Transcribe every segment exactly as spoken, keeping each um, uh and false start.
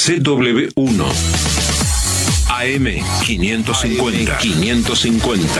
C W uno. A M quinientos cincuenta. quinientos cincuenta.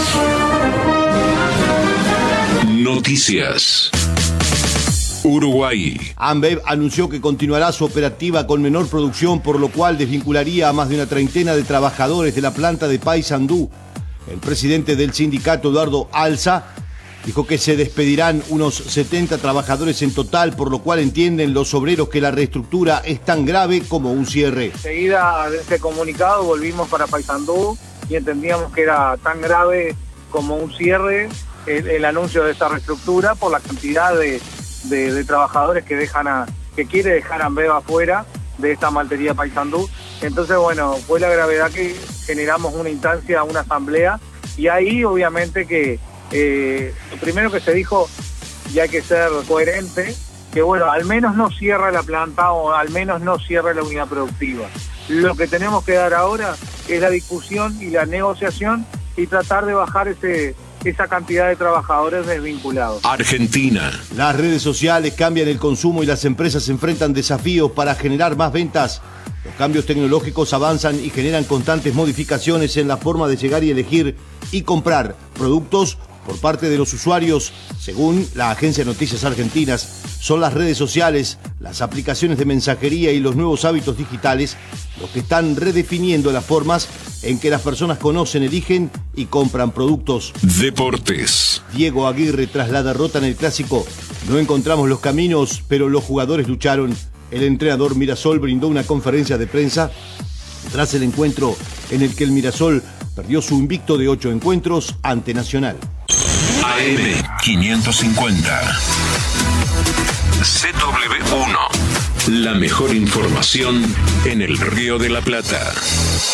Noticias. Uruguay. Ambev anunció que continuará su operativa con menor producción, por lo cual desvincularía a más de una treintena de trabajadores de la planta de Paysandú. El presidente del sindicato, Eduardo Alza, dijo que se despedirán unos setenta trabajadores en total, por lo cual entienden los obreros que la reestructura es tan grave como un cierre. Enseguida de este comunicado volvimos para Paysandú y entendíamos que era tan grave como un cierre el, el anuncio de esta reestructura por la cantidad de, de, de trabajadores que dejan a, que quiere dejar a Ambev afuera de esta maltería Paysandú. Entonces, bueno, fue la gravedad que generamos una instancia, una asamblea, y ahí obviamente que Eh, lo primero que se dijo, y hay que ser coherente, que bueno, al menos no cierra la planta o al menos no cierra la unidad productiva. Lo que tenemos que dar ahora es la discusión y la negociación y tratar de bajar ese, esa cantidad de trabajadores desvinculados. Argentina. Las redes sociales cambian el consumo y las empresas enfrentan desafíos para generar más ventas. Los cambios tecnológicos avanzan y generan constantes modificaciones en la forma de llegar y elegir y comprar productos por parte de los usuarios. Según la agencia de noticias argentinas, son las redes sociales, las aplicaciones de mensajería y los nuevos hábitos digitales los que están redefiniendo las formas en que las personas conocen, eligen y compran productos. Deportes. Diego Aguirre, tras la derrota en el Clásico: no encontramos los caminos, pero los jugadores lucharon. El entrenador Mirasol brindó una conferencia de prensa tras el encuentro en el que el Mirasol perdió su invicto de ocho encuentros ante Nacional. A M quinientos cincuenta. C W uno. La mejor información en el Río de la Plata.